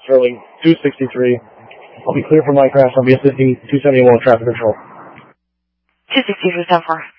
Sterling 263. I'll be clear for my crash. I'll be assisting 271 traffic control. 263 so far.